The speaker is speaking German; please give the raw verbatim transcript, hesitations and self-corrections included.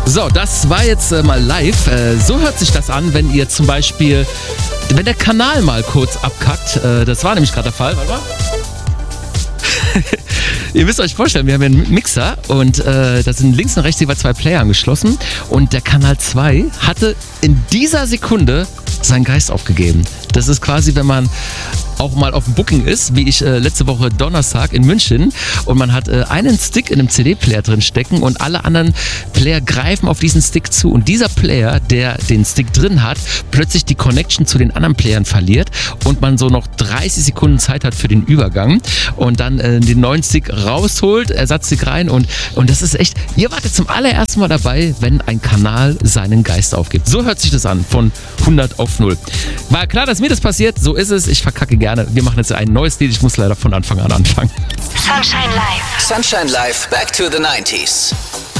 So, das war jetzt äh, mal live. Äh, so hört sich das an, wenn ihr zum Beispiel, wenn der Kanal mal kurz abkackt. Äh, das war nämlich gerade der Fall. Warte mal. Ihr müsst euch vorstellen, wir haben hier einen Mixer und äh, da sind links und rechts jeweils zwei Player angeschlossen und der Kanal zwei hatte in dieser Sekunde seinen Geist aufgegeben. Das ist quasi, wenn man auch mal auf dem Booking ist, wie ich äh, letzte Woche Donnerstag in München, und man hat äh, einen Stick in einem C D-Player drin stecken und alle anderen Player greifen auf diesen Stick zu und dieser Player, der den Stick drin hat, plötzlich die Connection zu den anderen Playern verliert und man so noch dreißig Sekunden Zeit hat für den Übergang und dann äh, den neuen Stick rausholt, Ersatzstick rein und, und das ist echt, ihr wartet zum allerersten Mal dabei, wenn ein Kanal seinen Geist aufgibt. So hört sich das an, von hundert auf null. War klar, dass mir das passiert, so ist es, ich verkacke gerne. Wir machen jetzt ein neues Lied, ich muss leider von Anfang an anfangen. Sunshine Live. Sunshine Live, back to the nineties.